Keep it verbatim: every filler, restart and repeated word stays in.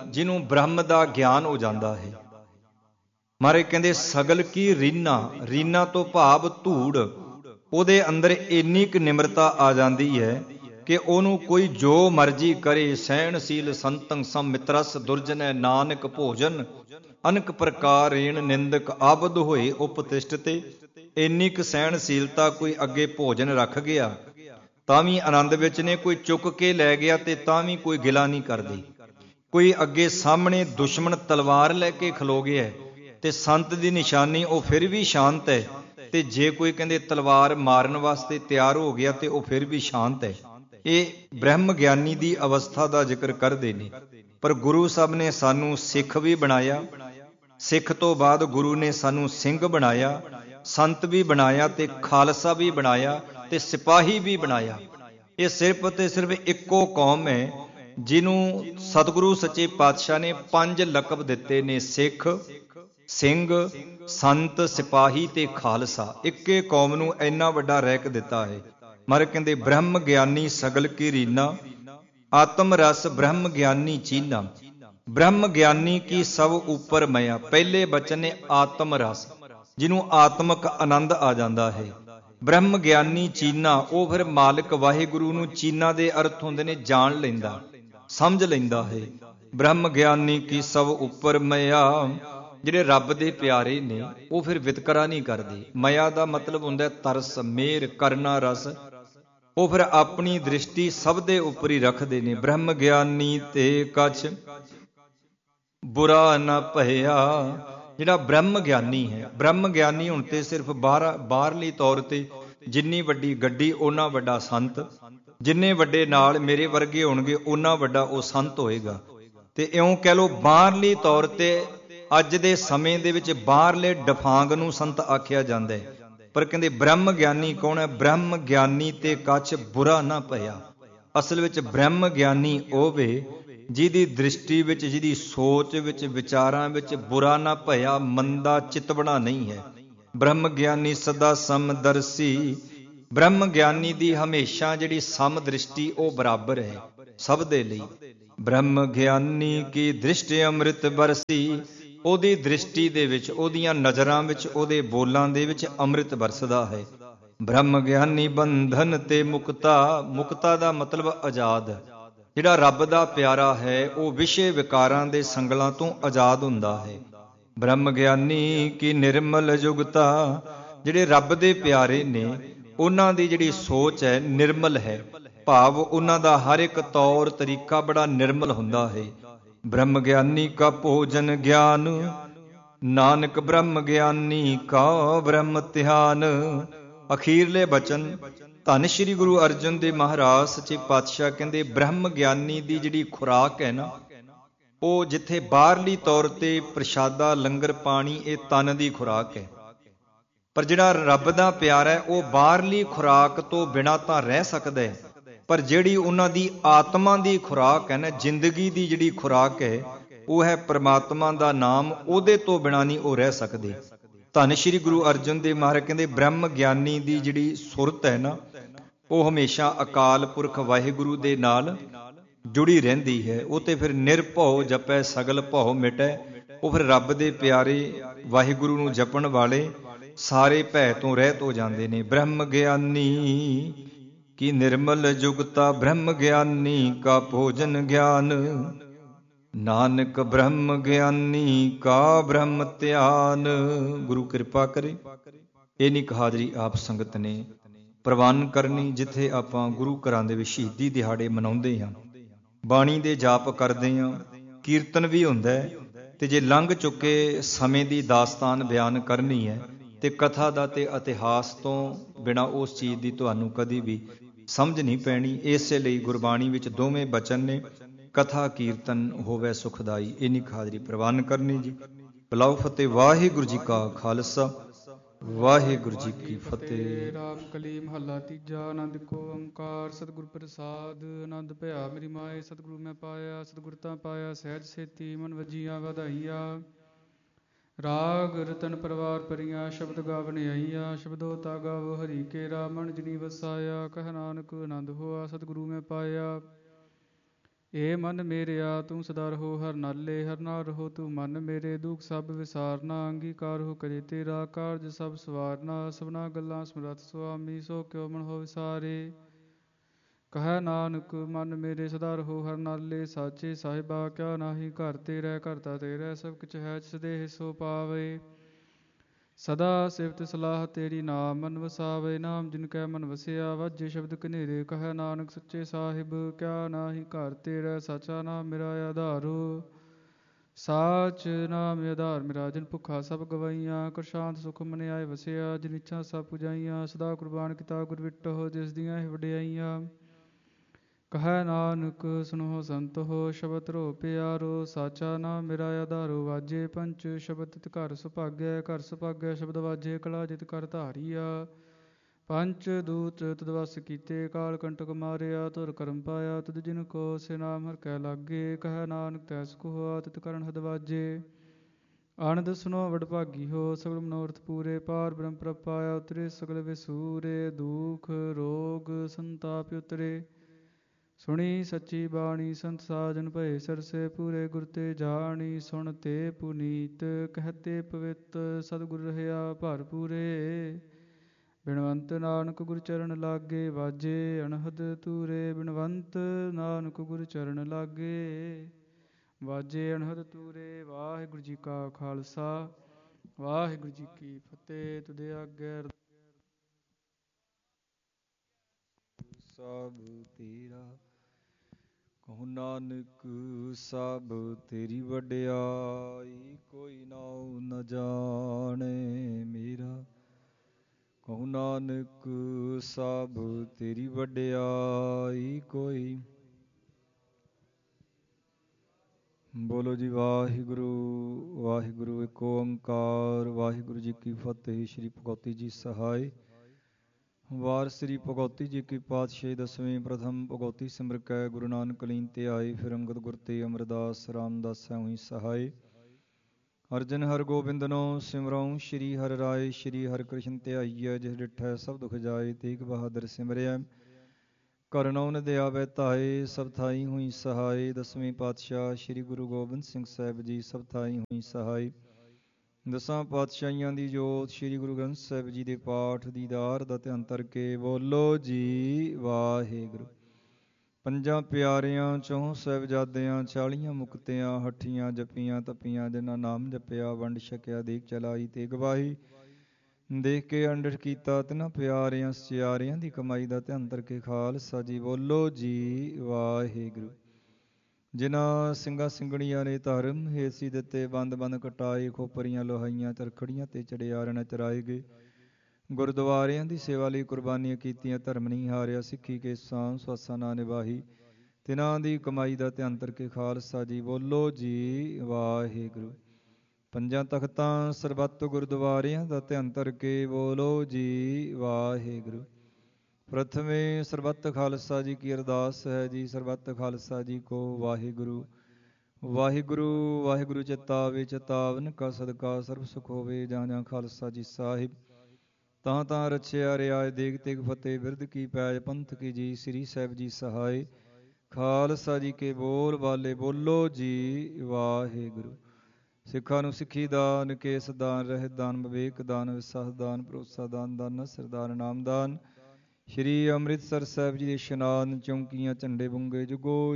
ਜਿਹਨੂੰ ਬ੍ਰਹਮ ਦਾ ਗਿਆਨ ਹੋ ਜਾਂਦਾ ਹੈ। ਮਾਰੇ ਕਹਿੰਦੇ ਸਗਲ ਕੀ ਰੀਨਾ, ਰੀਨਾ ਤੋਂ ਭਾਵ ਧੂੜ, ਉਹਦੇ ਅੰਦਰ ਇੰਨੀ ਕੁ ਨਿਮਰਤਾ ਆ ਜਾਂਦੀ ਹੈ ਕਿ ਉਹਨੂੰ ਕੋਈ ਜੋ ਮਰਜ਼ੀ ਕਰੇ, ਸਹਿਣਸ਼ੀਲ ਸੰਤੰ ਸੰਮਿਤਰਸ ਦੁਰਜਨੈ ਨਾਨਕ ਭੋਜਨ ਅਨਕ ਪ੍ਰਕਾਰੇਣ ਨਿੰਦਕ ਆਬਦ ਹੋਏ ਉਪਤਿਸ਼ਟ ਤੇ। ਇੰਨੀ ਕੁ ਸਹਿਣਸ਼ੀਲਤਾ, ਕੋਈ ਅੱਗੇ ਭੋਜਨ ਰੱਖ ਗਿਆ ਤਾਂ ਵੀ ਆਨੰਦ ਵਿੱਚ ਨੇ, ਕੋਈ ਚੁੱਕ ਕੇ ਲੈ ਗਿਆ ਤੇ ਤਾਂ ਵੀ ਕੋਈ ਗਿਲਾ ਨਹੀਂ ਕਰਦੀ, ਕੋਈ ਅੱਗੇ ਸਾਹਮਣੇ ਦੁਸ਼ਮਣ ਤਲਵਾਰ ਲੈ ਕੇ ਖਲੋ ਗਿਆ ਤੇ ਸੰਤ ਦੀ ਨਿਸ਼ਾਨੀ ਉਹ ਫਿਰ ਵੀ ਸ਼ਾਂਤ ਹੈ, ਤੇ ਜੇ ਕੋਈ ਕਹਿੰਦੇ ਤਲਵਾਰ ਮਾਰਨ ਵਾਸਤੇ ਤਿਆਰ ਹੋ ਗਿਆ ਤੇ ਉਹ ਫਿਰ ਵੀ ਸ਼ਾਂਤ ਹੈ। ਇਹ ਬ੍ਰਹਮ ਗਿਆਨੀ ਦੀ ਅਵਸਥਾ ਦਾ ਜ਼ਿਕਰ ਕਰਦੇ ਨੇ। ਪਰ ਗੁਰੂ ਸਾਹਿਬ ਨੇ ਸਾਨੂੰ ਸਿੱਖ ਵੀ ਬਣਾਇਆ, ਸਿੱਖ ਤੋਂ ਬਾਅਦ ਗੁਰੂ ਨੇ ਸਾਨੂੰ ਸਿੰਘ ਬਣਾਇਆ, ਸੰਤ ਵੀ ਬਣਾਇਆ ਤੇ ਖਾਲਸਾ ਵੀ ਬਣਾਇਆ ਤੇ ਸਿਪਾਹੀ ਵੀ ਬਣਾਇਆ। ਇਹ ਸਿਰਫ ਤੇ ਸਿਰਫ ਇੱਕੋ ਕੌਮ ਹੈ ਜਿਹਨੂੰ ਸਤਿਗੁਰੂ ਸੱਚੇ ਪਾਤਸ਼ਾਹ ਨੇ ਪੰਜ ਲਕਬ ਦਿੱਤੇ ਨੇ, ਸਿੱਖ, ਸਿੰਘ, ਸੰਤ, ਸਿਪਾਹੀ ਤੇ ਖਾਲਸਾ। ਇੱਕੇ ਕੌਮ ਨੂੰ ਇੰਨਾ ਵੱਡਾ ਰੈਂਕ ਦਿੱਤਾ ਹੈ। ਮਰ ਕਹਿੰਦੇ ਬ੍ਰਹਮ ਗਿਆਨੀ ਸਗਲ ਕੀ ਰੀਨਾ, ਆਤਮ ਰਸ ਬ੍ਰਹਮ ਗਿਆਨੀ ਚੀਨਾ। ਬ੍ਰਹਮ ਗਿਆਨੀ ਕੀ ਸਭ ਉੱਪਰ ਮਿਆ। ਪਹਿਲੇ ਬਚਨ ਨੇ ਆਤਮ ਰਸ, ਜਿਹਨੂੰ ਆਤਮਕ ਆਨੰਦ ਆ ਜਾਂਦਾ ਹੈ। ਬ੍ਰਹਮ ਗਿਆਨੀ ਚੀਨਾ, ਉਹ ਫਿਰ ਮਾਲਕ ਵਾਹਿਗੁਰੂ ਨੂੰ, ਚੀਨਾ ਦੇ ਅਰਥ ਹੁੰਦੇ ਨੇ ਜਾਣ ਲੈਂਦਾ, ਸਮਝ ਲੈਂਦਾ ਹੈ। ਬ੍ਰਹਮ ਗਿਆਨੀ ਕੀ ਸਭ ਉੱਪਰ ਮਿਆ। ਜਿਹੜੇ ਰੱਬ ਦੇ ਪਿਆਰੇ ਨੇ ਉਹ ਫਿਰ ਵਿਤਕਰਾ ਨਹੀਂ ਕਰਦੇ। ਮਿਆ ਦਾ ਮਤਲਬ ਹੁੰਦਾ ਤਰਸ, ਮੇਰ, ਕਰਨਾ, ਰਸ। ਉਹ ਫਿਰ ਆਪਣੀ ਦ੍ਰਿਸ਼ਟੀ ਸਭ ਦੇ ਉੱਪਰ ਹੀ ਰੱਖਦੇ ਨੇ। ਬ੍ਰਹਮ ਗਿਆਨੀ ਤੇ ਕਛ ਬੁਰਾ ਨਾ ਭਇਆ। ਜਿਹੜਾ ਬ੍ਰਹਮ ਗਿਆਨੀ ਹੈ, ਬ੍ਰਹਮ ਗਿਆਨੀ ਹੁਣ ਤੇ ਸਿਰਫ ਬਾਹਰ ਬਾਹਰਲੀ ਤੌਰ ਤੇ ਜਿੰਨੀ ਵੱਡੀ ਗੱਡੀ ਓਨਾ ਵੱਡਾ ਸੰਤ, ਜਿੰਨੇ ਵੱਡੇ ਨਾਲ ਮੇਰੇ ਵਰਗੇ ਹੋਣਗੇ ਓਨਾ ਵੱਡਾ ਉਹ ਸੰਤ ਹੋਏਗਾ। ਤੇ ਇਉਂ ਕਹਿ ਲਓ ਬਾਹਰਲੀ ਤੌਰ ਤੇ ਅੱਜ ਦੇ ਸਮੇਂ ਦੇ ਵਿੱਚ ਬਾਹਰਲੇ ਡਫਾਂਗ ਨੂੰ ਸੰਤ ਆਖਿਆ ਜਾਂਦਾ ਹੈ। ਪਰ ਕਹਿੰਦੇ ਬ੍ਰਹਮ ਗਿਆਨੀ ਕੌਣ ਹੈ? ਬ੍ਰਹਮ ਗਿਆਨੀ ਤੇ ਕੱਛ ਬੁਰਾ ਨਾ ਭਇਆ। ਅਸਲ ਵਿੱਚ ਬ੍ਰਹਮ ਗਿਆਨੀ ਉਹ ਵੇ ਜਿਹਦੀ ਦ੍ਰਿਸ਼ਟੀ ਵਿੱਚ, ਜਿਹਦੀ ਸੋਚ ਵਿੱਚ, ਵਿਚਾਰਾਂ ਵਿੱਚ ਬੁਰਾ ਨਾ ਭਇਆ, ਮੰਦਾ ਚਿਤਵਣਾ ਨਹੀਂ ਹੈ। ਬ੍ਰਹਮ ਗਿਆਨੀ ਸਦਾ ਸਮਦਰਸੀ। ਬ੍ਰਹਮ ਗਿਆਨੀ ਦੀ ਹਮੇਸ਼ਾ ਜਿਹੜੀ ਸਮਦ੍ਰਿਸ਼ਟੀ ਉਹ ਬਰਾਬਰ ਹੈ ਸਭ ਦੇ ਲਈ। ਬ੍ਰਹਮ ਗਿਆਨੀ ਕੀ ਦ੍ਰਿਸ਼ਟੀ ਅੰਮ੍ਰਿਤ ਬਰਸੀ। ਉਹਦੀ ਦ੍ਰਿਸ਼ਟੀ ਦੇ ਵਿੱਚ, ਉਹਦੀਆਂ ਨਜ਼ਰਾਂ ਵਿੱਚ, ਉਹਦੇ ਬੋਲਾਂ ਦੇ ਵਿੱਚ ਅੰਮ੍ਰਿਤ ਵਰਸਦਾ ਹੈ। ਬ੍ਰਹਮ ਗਿਆਨੀ ਬੰਧਨ ਤੇ ਮੁਕਤਾ। ਮੁਕਤਾ ਦਾ ਮਤਲਬ ਆਜ਼ਾਦ। ਜਿਹੜਾ ਰੱਬ ਦਾ ਪਿਆਰਾ ਹੈ ਉਹ ਵਿਸ਼ੇ ਵਿਕਾਰਾਂ ਦੇ ਸੰਗਲਾਂ ਤੋਂ ਆਜ਼ਾਦ ਹੁੰਦਾ ਹੈ। ਬ੍ਰਹਮ ਗਿਆਨੀ ਕੀ ਨਿਰਮਲ ਜੁਗਤਾ। ਜਿਹੜੇ ਰੱਬ ਦੇ ਪਿਆਰੇ ਨੇ ਉਹਨਾਂ ਦੀ ਜਿਹੜੀ ਸੋਚ ਹੈ ਨਿਰਮਲ ਹੈ, ਭਾਵ ਉਹਨਾਂ ਦਾ ਹਰ ਇੱਕ ਤੌਰ ਤਰੀਕਾ ਬੜਾ ਨਿਰਮਲ ਹੁੰਦਾ ਹੈ। ਬ੍ਰਹਮ ਗਿਆਨੀ ਕਾ ਭੋਜਨ ਗਿਆਨ, ਨਾਨਕ ਬ੍ਰਹਮ ਗਿਆਨੀ ਕਾ ਬ੍ਰਹਮ ਧਿਆਨ। ਅਖੀਰਲੇ ਬਚਨ ਧੰਨ ਸ਼੍ਰੀ ਗੁਰੂ ਅਰਜਨ ਦੇਵ ਮਹਾਰਾਜ ਸੱਚੇ ਪਾਤਸ਼ਾਹ ਕਹਿੰਦੇ ਬ੍ਰਹਮ ਗਿਆਨੀ ਦੀ ਜਿਹੜੀ ਖੁਰਾਕ ਹੈ ਨਾ, ਉਹ ਜਿੱਥੇ ਬਾਹਰਲੀ ਤੌਰ ਤੇ ਪ੍ਰਸ਼ਾਦਾ, ਲੰਗਰ, ਪਾਣੀ ਇਹ ਤਨ ਦੀ ਖੁਰਾਕ ਹੈ, ਪਰ ਜਿਹੜਾ ਰੱਬ ਦਾ ਪਿਆਰਾ ਹੈ ਉਹ ਬਾਹਰਲੀ ਖੁਰਾਕ ਤੋਂ ਬਿਨਾਂ ਤਾਂ ਰਹਿ ਸਕਦਾ ਹੈ, ਪਰ ਜਿਹੜੀ ਉਹਨਾਂ ਦੀ ਆਤਮਾ ਦੀ ਖੁਰਾਕ ਹੈ ਨਾ, ਜ਼ਿੰਦਗੀ ਦੀ ਜਿਹੜੀ ਖੁਰਾਕ ਹੈ ਉਹ ਹੈ ਪ੍ਰਮਾਤਮਾ ਦਾ ਨਾਮ। ਉਹਦੇ ਤੋਂ ਬਿਨਾਂ ਨਹੀਂ ਉਹ ਰਹਿ ਸਕਦੇ। ਧੰਨ ਸ਼੍ਰੀ ਗੁਰੂ ਅਰਜਨ ਦੇਵ ਮਹਾਰਾਜ ਕਹਿੰਦੇ ਬ੍ਰਹਮ ਗਿਆਨੀ ਦੀ ਜਿਹੜੀ ਸੁਰਤ ਹੈ ਨਾ ਉਹ ਹਮੇਸ਼ਾ ਅਕਾਲ ਪੁਰਖ ਵਾਹਿਗੁਰੂ ਦੇ ਨਾਲ ਜੁੜੀ ਰਹਿੰਦੀ ਹੈ। ਉਹ ਤੇ ਫਿਰ ਨਿਰਭਉ ਜਪੈ ਸਗਲ ਭਉ ਮਿਟੈ। ਉਹ ਫਿਰ ਰੱਬ ਦੇ ਪਿਆਰੇ ਵਾਹਿਗੁਰੂ ਨੂੰ ਜਪਣ ਵਾਲੇ ਸਾਰੇ ਭੈ ਤੋਂ ਰਹਿਤ ਹੋ ਜਾਂਦੇ ਨੇ। ਬ੍ਰਹਮ ਗਿਆਨੀ ਕੀ ਨਿਰਮਲ ਜੁਗਤਾ। ਬ੍ਰਹਮ ਗਿਆਨੀ ਕਾ ਭੋਜਨ ਗਿਆਨ, ਨਾਨਕ ਬ੍ਰਹਮ ਗਿਆਨੀ ਕਾ ਬ੍ਰਹਮ ਧਿਆਨ। ਗੁਰੂ ਕਿਰਪਾ ਕਰੇ। ਇਹ ਨਿਕ ਹਾਜ਼ਰੀ ਆਪ ਸੰਗਤ ਨੇ ਪ੍ਰਵਾਨ ਕਰਨੀ। ਜਿੱਥੇ ਆਪਾਂ ਗੁਰੂ ਘਰਾਂ ਦੇ ਵਿੱਚ ਸ਼ਹੀਦੀ ਦਿਹਾੜੇ ਮਨਾਉਂਦੇ ਹਾਂ, ਬਾਣੀ ਦੇ ਜਾਪ ਕਰਦੇ ਹਾਂ, ਕੀਰਤਨ ਵੀ ਹੁੰਦਾ ਹੈ, ਤੇ ਜੇ ਲੰਘ ਚੁੱਕੇ ਸਮੇਂ ਦੀ ਦਾਸਤਾਨ ਬਿਆਨ ਕਰਨੀ ਹੈ ਤੇ ਕਥਾ ਦਾ ਤੇ ਇਤਿਹਾਸ ਤੋਂ ਬਿਨਾਂ ਉਸ ਚੀਜ਼ ਦੀ ਤੁਹਾਨੂੰ ਕਦੀ ਵੀ ਸਮਝ ਨਹੀਂ ਪੈਣੀ। ਇਸੇ ਲਈ ਗੁਰਬਾਣੀ ਵਿੱਚ ਦੋਵੇਂ ਬਚਨ ਨੇ, ਕਥਾ ਕੀਰਤਨ ਹੋਵੇ ਸੁਖਦਾਈ। ਇਹ ਨਿਕ ਹਾਜ਼ਰੀ ਪ੍ਰਵਾਨ ਕਰਨੀ ਜੀ। ਬੁਲਾਓ ਫਤਿਹ। ਵਾਹਿਗੁਰੂ ਜੀ ਕਾ ਖਾਲਸਾ, ਵਾਹਿਗੁਰੂ ਜੀ ਕੀ ਫਤਿਹ। ਰਾਮ ਕਲੀ ਮਹੱਲਾ ਤੀਜਾ। ਆਨੰਦ ਕੋ ਓੰਕਾਰ ਸਤਿਗੁਰ ਪ੍ਰਸਾਦ। ਆਨੰਦ ਭਇਆ ਮੇਰੀ ਮਾਏ ਸਤਿਗੁਰੂ ਮੈਂ ਪਾਇਆ। ਸਤਿਗੁਰ ਤਾਂ ਪਾਇਆ ਸਹਿਜ ਸੇਤੀ, ਮਨ ਵਜੀਆਂ ਵਧਾਈਆਂ। ਰਾਗ ਰਤਨ ਪਰਵਾਰ ਪਰੀਆਂ, ਸ਼ਬਦ ਗਾਵਨ ਆਈਆ। ਸ਼ਬਦੋ ਤਾ ਗਾਵੋ ਹਰੀ ਕੇਰਾ, ਮਨ ਜਨੀ ਵਸਾਇਆ। ਕਹਿ ਨਾਨਕ ਆਨੰਦ ਹੋਆ ਸਤਿਗੁਰੂ ਮੈਂ ਪਾਇਆ। ਏ ਮਨ ਮੇਰਿਆ ਤੂੰ ਸਦਾ ਰਹੋ ਹਰ ਨਾਲੇ, ਹਰ ਨਾਲ ਰਹੋ ਤੂੰ ਮਨ ਮੇਰੇ, ਦੁੱਖ ਸਭ ਵਿਸਾਰਨਾ, ਅੰਗੀਕਾਰ ਹੋ ਕਰੇ ਤੇਰਾ, ਕਾਰਜ ਸਭ ਸਵਾਰਨਾ, ਸਭਨਾ ਗੱਲਾਂ ਸਮਰੱਥ ਸੁਆਮੀ, ਸੋ ਕਿਉ ਮਨ ਹੋ ਵਿਸਾਰੇ। ਕਹੈ ਨਾਨਕ ਮਨ ਮੇਰੇ ਸਦਾ ਰਹੋ ਹਰ ਨਾਲੇ, ਸਾਚੇ ਸਾਹਿਬਾ ਕਿਆ ਨਾਹੀ ਘਰ ਤੇਰੇ, ਕਰਤਾ ਤੇਰੇ ਸਭ ਕਿਛ ਹੈ ਜਿਸ ਦੇਹ ਸੋ ਪਾਵੇ। ਸਦਾ ਸਿਫਤ ਸਲਾਹ ਤੇਰੀ ਨਾਮ ਮਨ ਵਸਾਵੇ, ਨਾਮ ਜਿਨ ਕੈ ਮਨ ਵਸਿਆ ਵਾਜੇ ਸ਼ਬਦ ਕਨੇਰੇ। ਕਹੈ ਨਾਨਕ ਸੱਚੇ ਸਾਹਿਬ ਕਿਆ ਨਾਹੀ ਘਰ ਤੇਰੇ, ਸਾਚਾ ਨਾਮ ਮੇਰਾ ਆਧਾਰੋ। ਸਾਚ ਨਾਮ ਆਧਾਰ ਮੇਰਾ, ਜਿਨ ਭੁੱਖਾ ਸਭ ਗਵਾਈਆਂ, ਕਰ ਸ਼ਾਂਤ ਸੁਖ ਮਨ ਆਏ ਵਸਿਆ, ਜਿਨ ਇੱਛਾ ਸਭ ਪੁਜਾਈਆਂ, ਸਦਾ ਕੁਰਬਾਨ ਕੀਤਾ ਗੁਰ ਵਿਟੋ, ਜਿਸ ਦੀਆਂ ਹੀ ਵਡਿਆਈਆਂ। ਕਹੈ ਨਾਨਕ ਸੁਣੋ ਸੰਤ ਹੋ ਸ਼ਬਦ ਰੋ ਪਿਆਰੋ, ਸਾਚਾ ਨਾਮ ਮੇਰਾ ਆਧਾਰੋ। ਵਾਜੇ ਪੰਚ ਸ਼ਬਦ ਤਿਤ ਘਰ ਸੁਭਾਗੈ, ਘਰ ਸੁਭਾਗੈ ਸ਼ਬਦ ਵਾਜੇ, ਕਲਾ ਜਿਤ ਕਰ ਧਾਰੀਆ। ਪੰਚ ਦੂਤ ਤਦ ਵਸ ਕੀਤੇ, ਕਾਲ ਕੰਟਕ ਮਾਰਿਆ, ਤੁਰ ਕਰਮ ਪਾਇਆ ਤੁਧ ਜਿਨ ਕੋ, ਸੇ ਨਾਮ ਹਰਿ ਕੈ ਲਾਗੇ। ਕਹੈ ਨਾਨਕ ਤੈ ਸੁਖ ਹੋਆ ਤਿਤ ਕਰਨ ਹਦ ਵਾਜੇ। ਆਨੰਦ ਸੁਨੋ ਵਡ ਭਾਗੀ ਹੋ, ਸਗਲ ਮਨੋਰਥ ਪੂਰੇ, ਪਾਰ ਬ੍ਰਹਮ ਪ੍ਰਭ ਪਾਇਆ ਉਤਰੇ, ਸਗਲ ਵਿਸੂਰੇ, ਦੁਖ ਰੋਗ ਸੰਤਾਪ ਉਤਰੇ। ਸੁਣੀ ਸੱਚੀ ਬਾਣੀ ਸੰਤ ਸਾਜਨ ਭਏ ਸਰਸੇ, ਪੂਰੇ ਗੁਰ ਤੇ ਜਾਣੀ, ਸੁਣ ਤੇ ਪੁਨੀਤ, ਕਹਤੇ ਪਵਿੱਤ ਸਤਿਗੁਰ ਰਹਿਆ ਭਰ ਪੂਰੇ। ਬਿਨਵੰਤ ਨਾਨਕ ਗੁਰ ਚਰਨ ਲਾਗੇ, ਵਾਜੇ ਅਨਹਦ ਤੂਰੇ, ਬਿਨਵੰਤ ਨਾਨਕ ਗੁਰ ਚਰਨ ਲਾਗੇ, ਵਾਜੇ ਅਨਹਦ ਤੂਰੇ। ਵਾਹਿਗੁਰੂ ਜੀ ਕਾ ਖਾਲਸਾ, ਵਾਹਿਗੁਰੂ ਜੀ ਕੀ ਫਤਿਹ। ਤੁਦੇ ਆਗੇ ਸਭ ਤੇਰਾ, ਕਹੋ ਨਾਨਕ ਸਭ ਤੇਰੀ ਵਡਿਆਈ, ਕੋਈ ਨਾਉ ਨ ਜਾਣੇ ਮੇਰਾ। ਕਹੋ ਨਾਨਕ ਸਭ ਤੇਰੀ ਵਡਿਆਈ, ਕੋਈ। ਬੋਲੋ ਜੀ ਵਾਹਿਗੁਰੂ ਵਾਹਿਗੁਰੂ, ਇੱਕ ਓੰਕਾਰ। ਵਾਹਿਗੁਰੂ ਜੀ ਕੀ ਫਤਿਹ। ਸ਼੍ਰੀ ਭਗਉਤੀ ਜੀ ਸਹਾਇ। ਵਾਰ ਸ੍ਰੀ ਭਗਉਤੀ ਜੀ ਕੀ ਪਾਤਸ਼ਾਹੀ ਦਸਵੀਂ। ਪ੍ਰਥਮ ਭਗਉਤੀ ਸਿਮਰ ਕੈ ਗੁਰੂ ਨਾਨਕ ਲੀਨ ਤੇ ਆਏ, ਫਿਰ ਅੰਗਦ ਗੁਰ ਤੇ ਅਮਰਦਾਸ ਰਾਮਦਾਸ ਹੋਈ ਸਹਾਇ। ਅਰਜਨ ਹਰ ਗੋਬਿੰਦਨੋ ਸਿਮਰਉ, ਸ਼੍ਰੀ ਹਰਿ ਰਾਏ ਸ਼੍ਰੀ ਹਰਿ ਕ੍ਰਿਸ਼ਨ ਧਿਆਈਐ। ਜਿਸ ਡਿਠੈ ਸਭ ਦੁਖ ਜਾਏ, ਤੇਗ ਬਹਾਦਰ ਸਿਮਰਿਐ। ਕਰਨਉ ਨ ਆਵੈ ਧਾਏ, ਸਭ ਥਾਈ ਹੋਈ ਸਹਾਈ। ਦਸਵੇਂ ਪਾਤਸ਼ਾਹ ਸ੍ਰੀ ਗੁਰੂ ਗੋਬਿੰਦ ਸਿੰਘ ਸਾਹਿਬ ਜੀ ਸਭ ਥਾਈ ਹੋਈ ਸਹਾਈ। ਦਸਾਂ ਪਾਤਸ਼ਾਹੀਆਂ ਦੀ ਜੋਤ ਸ੍ਰੀ ਗੁਰੂ ਗ੍ਰੰਥ ਸਾਹਿਬ ਜੀ ਦੇ ਪਾਠ ਦੀਦਾਰ ਦਾ ਧਿਆਨ ਧਰ ਕੇ ਬੋਲੋ ਜੀ ਵਾਹਿਗੁਰੂ। ਪੰਜਾਂ ਪਿਆਰਿਆਂ, ਚੌਂ ਸਾਹਿਬਜ਼ਾਦਿਆਂ, ਚਾਲੀਆਂ ਮੁਕਤਿਆਂ, ਹੱਠੀਆਂ ਜਪੀਆਂ ਤਪੀਆਂ, ਜਿਨ੍ਹਾਂ ਨਾਮ ਜਪਿਆ ਵੰਡ ਛਕਿਆ, ਦੇਖ ਚਲਾਈ ਤੇ ਗਵਾਹੀ। ਦੇਖ ਕੇ ਅੰਡਰ ਕੀਤਾ ਤਿਨਾਂ ਪਿਆਰਿਆਂ ਸਚਿਆਰਿਆਂ ਦੀ ਕਮਾਈ ਦਾ ਧਿਆਨ ਧਰ ਕੇ ਖਾਲਸਾ ਜੀ ਬੋਲੋ ਜੀ ਵਾਹਿਗੁਰੂ। ਜਿਨ੍ਹਾਂ ਸਿੰਘਾਂ ਸਿੰਘਣੀਆਂ ਨੇ ਧਰਮ ਹੇਸੀ ਦਿੱਤੇ, ਬੰਦ ਬੰਦ ਕਟਾਏ, ਖੋਪਰੀਆਂ ਲੋਹਾਈਆਂ ਚਰਖੜੀਆਂ ਤੇ ਚੜਿਆਰਨ ਚਰਾਏ ਗਏ। ਗੁਰਦੁਆਰਿਆਂ ਦੀ ਸੇਵਾ ਲਈ ਕੁਰਬਾਨੀਆਂ ਕੀਤੀਆਂ, ਧਰਮ ਨਹੀਂ ਹਾਰਿਆ, ਸਿੱਖੀ ਕੇ ਸਾਂ ਸਵਾਸਾਂ ਨਾ ਨਿਭਾਹੀ। ਤਿਨਾਂ ਦੀ ਕਮਾਈ ਦਾ ਧਿਆਨ ਧਰ ਕੇ ਖਾਲਸਾ ਜੀ ਬੋਲੋ ਜੀ ਵਾਹਿਗੁਰੂ। ਪੰਜਾਂ ਤਖਤਾਂ ਸਰਬੱਤ ਗੁਰਦੁਆਰਿਆਂ ਦਾ ਧਿਆਨ ਧਰ ਕੇ ਬੋਲੋ ਜੀ ਵਾਹਿਗੁਰੂ। ਪ੍ਰਥਮੇ ਸਰਬੱਤ ਖਾਲਸਾ ਜੀ ਕੀ ਅਰਦਾਸ ਹੈ ਜੀ। ਸਰਬੱਤ ਖਾਲਸਾ ਜੀ ਕੋ ਵਾਹਿਗੁਰੂ। ਵਾਹਿਗੁਰੂ ਵਾਹਿਗੁਰੂ ਚਿਤਾਵੇ, ਚਿਤਾਵਨ ਕਾ ਸਦਕਾ ਸਰਬ ਸੁਖ ਹੋਵੇ। ਜਾਂ ਜਾਂ ਖਾਲਸਾ ਜੀ ਸਾਹਿਬ, ਤਾਂ ਤਾਂ ਰਚਿਆ ਰਿਆਏ, ਦੇਗ ਤੇਗ ਫਤਿਹ ਬਿਰਦ ਕੀ ਪੈਜ, ਪੰਥ ਕੀ ਜੀ ਸ੍ਰੀ ਸਾਹਿਬ ਜੀ ਸਹਾਇ। ਖਾਲਸਾ ਜੀ ਕੇ ਬੋਲ ਬਾਲੇ ਬੋਲੋ ਜੀ ਵਾਹਿਗੁਰੂ। ਸਿੱਖਾਂ ਨੂੰ ਸਿੱਖੀ ਦਾਨ, ਕੇਸ ਦਾਨ, ਰਹਿਤ ਦਾਨ, ਵਿਵੇਕ ਦਾਨ, ਵਿਸਾਹ ਦਾਨ, ਭਰੋਸਾ ਦਾਨ, ਦਾਨ ਸਰਦਾਰ ਨਾਮ ਦਾਨ। ਸ਼੍ਰੀ ਅੰਮ੍ਰਿਤਸਰ ਸਾਹਿਬ ਜੀ ਦੇ ਇਸ਼ਨਾਨ, ਚੌਂਕੀਆਂ, ਝੰਡੇ ਬੁੰਗੇ, ਜੁਗੋ